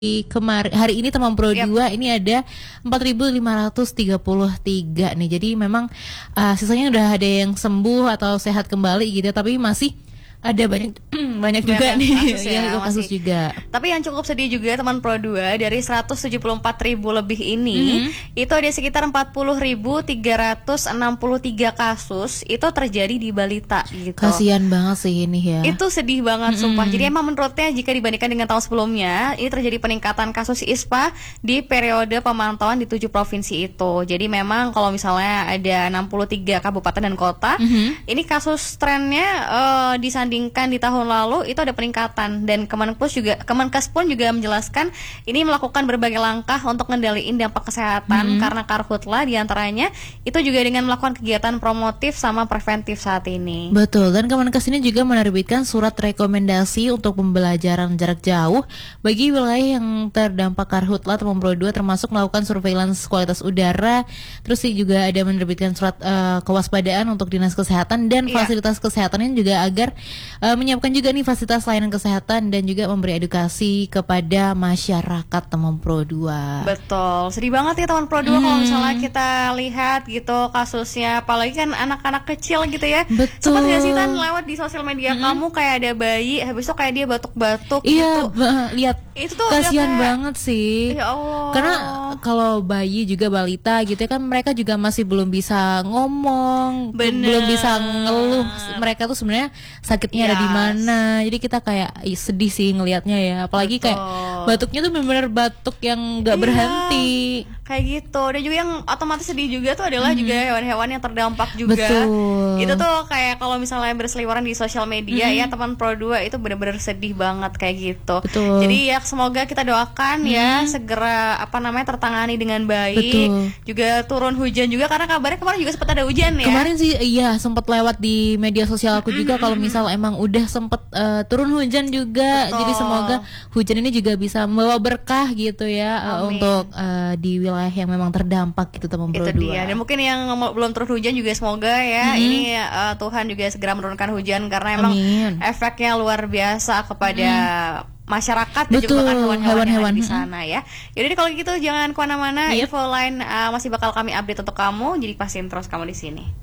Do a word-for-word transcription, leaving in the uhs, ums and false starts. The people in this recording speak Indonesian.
kemarin hari ini teman Pro Yap. dua ini ada empat ribu lima ratus tiga puluh tiga nih. Jadi memang uh, sisanya udah ada yang sembuh atau sehat kembali gitu, tapi masih ada banyak banyak juga Banyak nih kasus ya, ya, kasus masih. juga. Tapi yang cukup sedih juga teman Pro dua, dari seratus tujuh puluh empat ribu lebih ini, mm-hmm. itu ada sekitar empat puluh ribu tiga ratus enam puluh tiga kasus itu terjadi di balita gitu. Kasian banget sih ini ya. Itu sedih banget Mm-hmm. sumpah. Jadi emang menurutnya jika dibandingkan dengan tahun sebelumnya, ini terjadi peningkatan kasus I S P A di periode pemantauan di tujuh provinsi itu. Jadi memang kalau misalnya ada enam puluh tiga kabupaten dan kota, mm-hmm. ini kasus trennya uh, disandingkan di tahun lalu itu ada peningkatan, dan Kemenkes juga Kemenkes pun juga menjelaskan ini melakukan berbagai langkah untuk ngendaliin dampak kesehatan, hmm. karena karhutla diantaranya itu juga dengan melakukan kegiatan promotif sama preventif saat ini. Betul, dan Kemenkes ini juga menerbitkan surat rekomendasi untuk pembelajaran jarak jauh bagi wilayah yang terdampak karhutla teman Pro dua, termasuk melakukan surveillance kualitas udara. Terus sih juga ada menerbitkan surat uh, kewaspadaan untuk dinas kesehatan dan yeah. fasilitas kesehatannya juga agar uh, menyiapkan juga nih fasilitas layanan kesehatan dan juga memberi edukasi kepada masyarakat teman Pro dua. Betul, sedih banget ya teman Pro dua hmm. kalau misalnya kita lihat gitu kasusnya, apalagi kan anak-anak kecil gitu ya. Betul. Sempat gak sih kan lewat di sosial media hmm. kamu kayak ada bayi, habis itu kayak dia batuk-batuk iya, gitu. Iya, lihat. Itu tuh kasihan kayak, banget sih. Ya Allah. Karena kalau bayi juga balita gitu ya kan, mereka juga masih belum bisa ngomong, Bener. belum bisa ngeluh mereka tuh sebenarnya sakitnya yes. ada di mana. Jadi kita kayak ih, sedih sih ngelihatnya ya. Apalagi Betul. kayak batuknya tuh benar-benar batuk yang nggak iya, berhenti. Kayak gitu. Dan juga yang otomatis sedih juga tuh adalah hmm. juga hewan-hewan yang terdampak juga. Betul. Itu tuh kayak kalau misalnya berseliweran di sosial media hmm. ya teman Pro dua itu benar-benar sedih banget kayak gitu. Betul. Jadi ya semoga kita doakan hmm. ya segera apa namanya tertangani dengan baik. Betul. Juga turun hujan juga, karena kabarnya kemarin juga sempat ada hujan ya. Kemarin sih iya sempat lewat di media sosial aku juga kalau misal emang udah sempat uh, turun hujan juga. Betul. Jadi semoga hujan ini juga bisa membawa berkah gitu ya uh, untuk uh, di wilayah yang memang terdampak gitu teman Pro dua. Itu dia. Dan mungkin yang belum turun hujan juga semoga ya mm-hmm. ini uh, Tuhan juga segera menurunkan hujan, karena emang Amin. efeknya luar biasa kepada mm-hmm. masyarakat dan Betul, juga kan hewan-hewan yang ada di hewan. sana ya. Jadi kalau gitu jangan kemana-mana, yep. info lain uh, masih bakal kami update untuk kamu. Jadi pastiin terus kamu di sini.